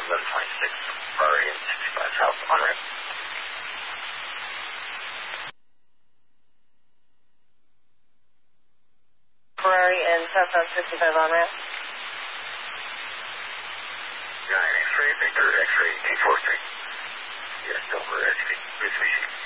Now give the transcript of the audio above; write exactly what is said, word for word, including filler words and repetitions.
eleven twenty-six, Ferrari and sixty-five South on ramp. Ferrari and southbound sixty-five on ramp. nine X-ray, Victor, X-ray, eight four three. Yes, over Mitsubishi.